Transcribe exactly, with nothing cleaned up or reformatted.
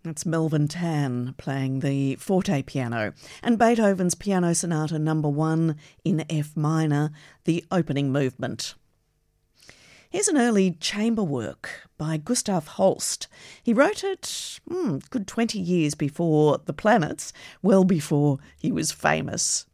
It's Melvin Tan playing the forte piano, and Beethoven's Piano Sonata number one in F minor, the opening movement. Here's an early chamber work by Gustav Holst. He wrote it hmm, good twenty years before the planets, well before he was famous.